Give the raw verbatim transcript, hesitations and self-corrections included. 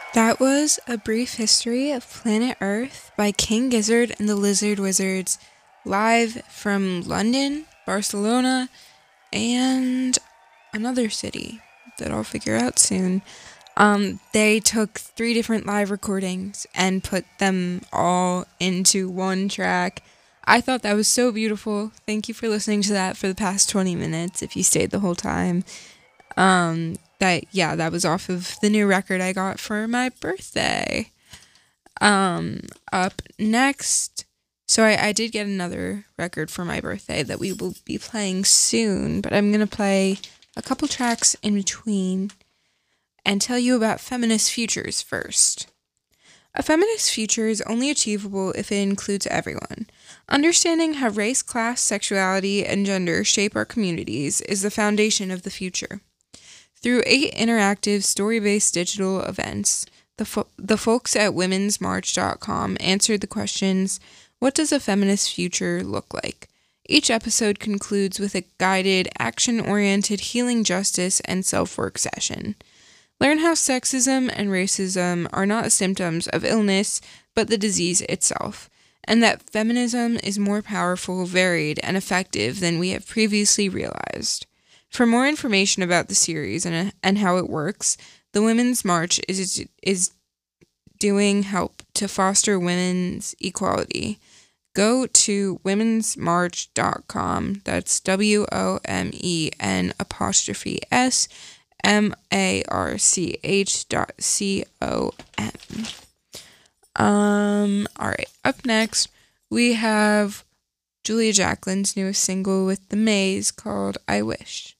That was A Brief History of Planet Earth by King Gizzard and the Lizard Wizards, live from London, Barcelona, and another city that I'll figure out soon. Um, they took three different live recordings and put them all into one track. I thought that was so beautiful. Thank you for listening to that for the past twenty minutes if you stayed the whole time. Um, that, yeah, that was off of the new record I got for my birthday. Um, up next, so I, I did get another record for my birthday that we will be playing soon, but I'm going to play a couple tracks in between and tell you about feminist futures first. A feminist future is only achievable if it includes everyone. Understanding how race, class, sexuality, and gender shape our communities is the foundation of the future. Through eight interactive, story-based digital events, the, fo- the folks at womens march dot com answered the questions, what does a feminist future look like? Each episode concludes with a guided, action-oriented healing justice and self-work session. Learn how sexism and racism are not symptoms of illness, but the disease itself, and that feminism is more powerful, varied, and effective than we have previously realized. For more information about the series and, and how it works, the Women's March is, is doing help to foster women's equality. Go to womens march dot com. That's W O M E N apostrophe S M A R C H dot C O M. Um, alright, up next, we have Julia Jacquelin's newest single with The Maze called I Wish.